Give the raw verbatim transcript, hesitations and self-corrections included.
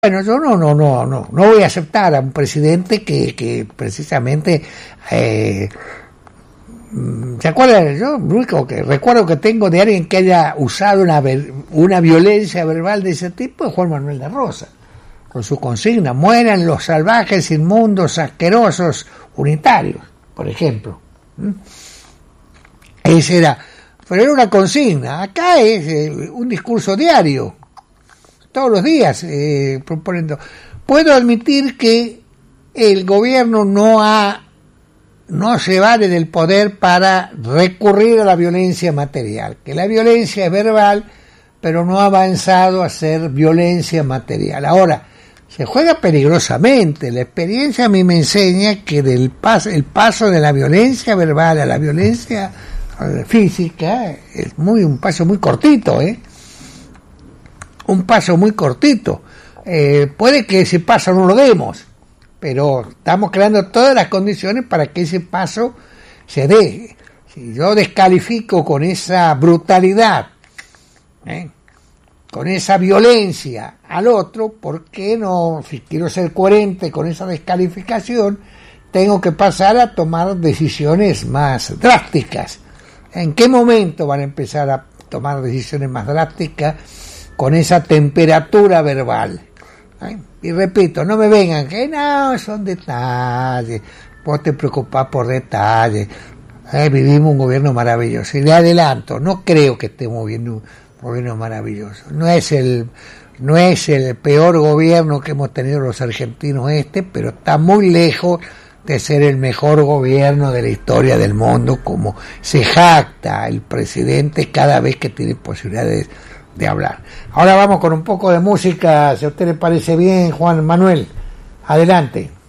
Bueno, yo no, no, no, no, no voy a aceptar a un presidente que, que precisamente, eh, ¿se acuerdan? Yo lo único que recuerdo que tengo de alguien que haya usado una, una violencia verbal de ese tipo es Juan Manuel de Rosas, con su consigna: mueran los salvajes, inmundos, asquerosos, unitarios, por ejemplo. ¿Mm? Ese era, pero era una consigna. Acá es eh, un discurso diario, todos los días, eh, proponiendo. Puedo admitir que el gobierno no ha no se vale del poder para recurrir a la violencia material, que la violencia es verbal, pero no ha avanzado a ser violencia material. Ahora, se juega peligrosamente. La experiencia a mí me enseña que del paso, el paso de la violencia verbal a la violencia física es muy un paso muy cortito, ¿eh? Un paso muy cortito. Eh, puede que ese paso no lo demos, pero estamos creando todas las condiciones para que ese paso se dé. Si yo descalifico con esa brutalidad, ¿eh? con esa violencia al otro, ¿por qué no? Si quiero ser coherente con esa descalificación, tengo que pasar a tomar decisiones más drásticas. ¿En qué momento van a empezar a tomar decisiones más drásticas con esa temperatura verbal? ¿Eh? Y repito, no me vengan que no, son detalles, vos te preocupás por detalles. Eh, vivimos un gobierno maravilloso. Y le adelanto, no creo que estemos viendo un gobierno maravilloso. No es el no es el peor gobierno que hemos tenido los argentinos este, pero está muy lejos de ser el mejor gobierno de la historia del mundo, como se jacta el presidente cada vez que tiene posibilidades de hablar. Ahora vamos con un poco de música, si a usted le parece bien, Juan Manuel. Adelante.